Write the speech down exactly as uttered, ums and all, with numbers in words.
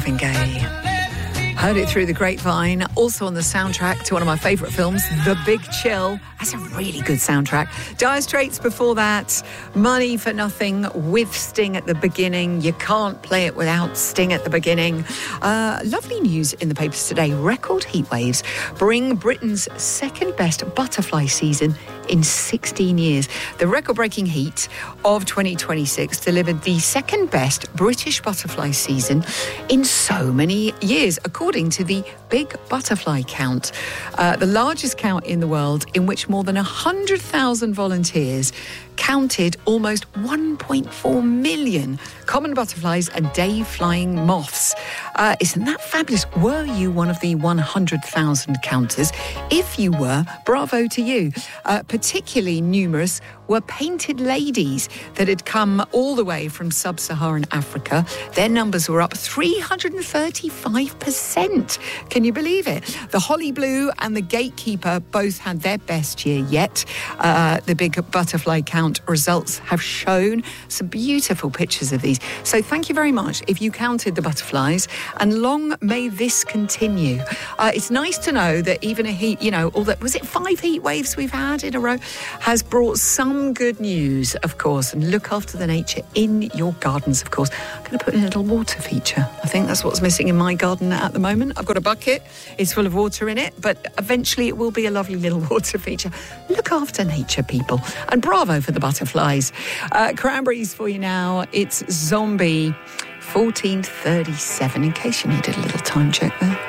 Gay. Heard it through the grapevine, also on the soundtrack to one of my favourite films, The Big Chill. That's a really good soundtrack. Dire Straits before that, Money for Nothing with Sting at the beginning. You can't play it without Sting at the beginning. Uh, lovely news in the papers today. Record heat waves bring Britain's second best butterfly season in sixteen years. The record-breaking heat of twenty twenty-six delivered the second best British butterfly season in so many years, according to the Big Butterfly Count, uh, the largest count in the world, in which more than one hundred thousand volunteers counted almost one point four million common butterflies and day-flying moths. Uh, isn't that fabulous? Were you one of the one hundred thousand counters? If you were, bravo to you. Uh, particularly numerous were painted ladies that had come all the way from sub-Saharan Africa. Their numbers were up three hundred thirty-five percent. Can you believe it? The Holly Blue and the Gatekeeper both had their best year yet. Uh, the Big Butterfly Count results have shown some beautiful pictures of these. So thank you very much if you counted the butterflies, and long may this continue. Uh, it's nice to know that even a heat, you know, all that, was it five heat waves we've had in a row, has brought some good news, of course. And look after the nature in your gardens, of course. I'm going to put in a little water feature. I think that's what's missing in my garden at the moment. I've got a bucket, it's full of water in it, but eventually it will be a lovely little water feature. Look after nature, people. And bravo for the butterflies. Uh, Cranberries for you now. It's Zombie fourteen thirty-seven, in case you needed a little time check there.